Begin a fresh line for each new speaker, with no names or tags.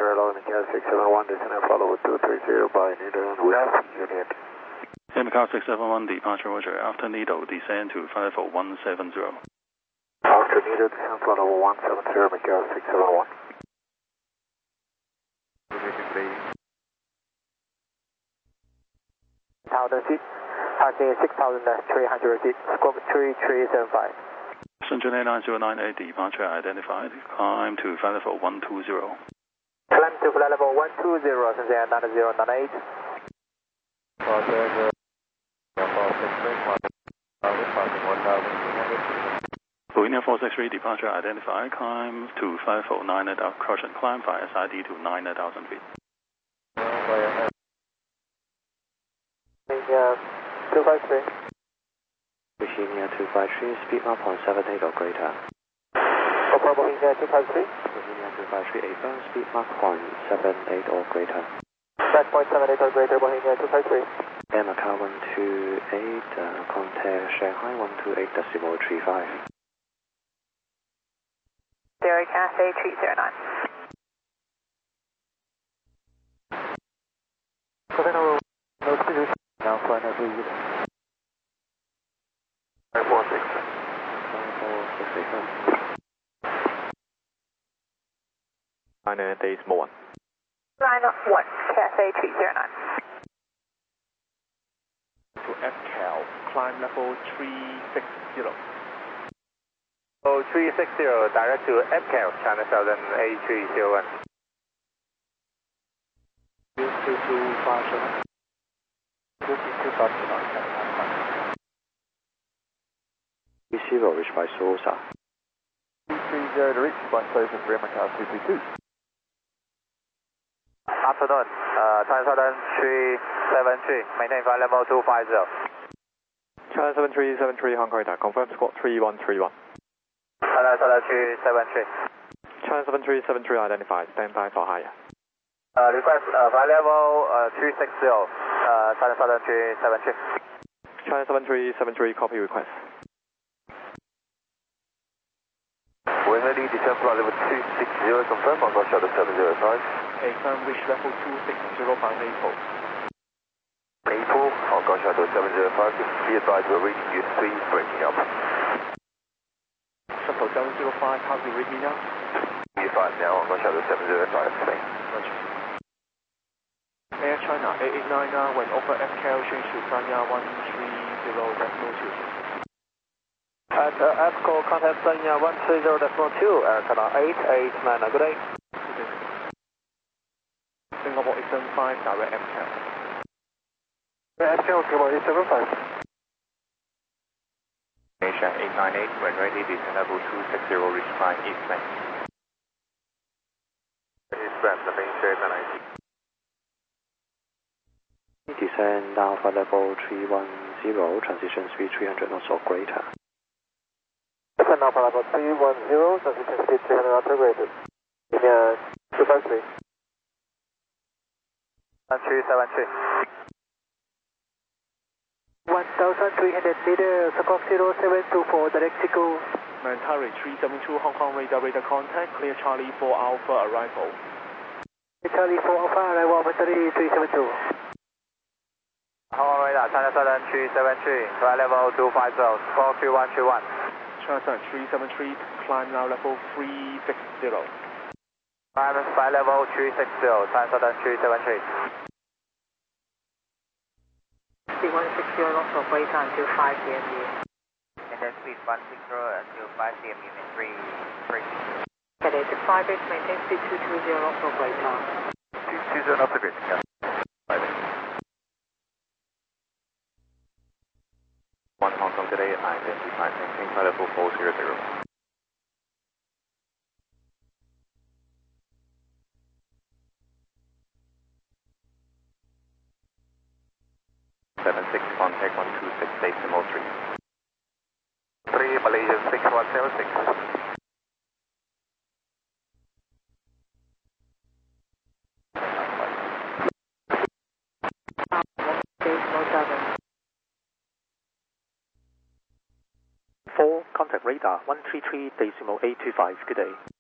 hello, Macau 671, descend and follow with 230 by Needle and West Unit.
Macau 671, departure Roger, after Needle, descend to 54170.
After Needle, descend follow 170, Macau 671. Thousand feet, parking 6,300 feet, squawk 3375.
Central 9098, departure identified, climb to flight level 120.
Climb to flight level 120, Central 9098.
Boeing 463, departure identified, climb to 549 at caution, climb via SID to 9,000 feet.
253.
Bohemia 253, speed 1.78 or greater.
Bohemia 253.
Bohemia 253, affirm speed 1.78 or greater.
1.78 or greater, Bohemia 253.
Air Macau 128, contact Shanghai 128.35.
Sierra Cafe 309.
No solution. Now flying over you. 546.
9 days more.
Line 1, Cafe 309.
To FCAL, climb level 360.
Oh, 360, direct to FCAL, China Southern A301. 2257.
30 reached by Sosa.
330 to reach by Sosa 3 Macau 222. Afternoon, China Southern 373, maintain flight level 250.
China 7373 Hong Kong, confirm squawk 3131.
China Southern 373.
China 7373 identified, stand by for higher.
Request flight level 360, China Southern 373.
China 7373, copy request.
When ready, descend flight level 260, confirm on Gulf Shadow 705.
Affirm reach level 260 by Maple.
Maple, on Gulf Shadow 705, be advised we're reading you 3, breaking up.
Shuttle 705, how do you read me now?
Be advised now on Gulf Shadow 705, thanks.
Roger. Air China 889, when over FCAL change to Sanya 130.2.
At FCAL, contact Sanya 130.2, Air China 889, good day.
Singapore 875, direct FCAL.
FCAL, Singapore 875.
Asia 898, when ready, descend level 260, reach by East Bank.
East Bank, the main shade 990.
Descend now for level 310, transition speed 300 knots or greater.
Descend now for level 310, transition speed 300 knots or greater. Bohemia 253. 373. 1,300 meters, squawk 0724, direct to go.
Mantari 372, Hong Kong radar contact, clear Charlie 4 Alpha arrival.
Charlie 4 Alpha, arrival, Mantari 372. Hong Kong radar, China Southern 373, flight level 250, squawk 3121.
China Southern 373, climb now level 360.
Climb flight level 360, China Southern 373.
Speed 160 knots of greater until 5 cm.
And then speed 160 until 5 cm in 3.
Cadet 5X, maintain speed 220 knots of greater.
220 knots of greater, yeah.
1 Hong Kong today, identified, maintain flight level 400. 76, contact 126, decimal 3.
3 Malaysian 6176.
Contact radar 133.825, good day.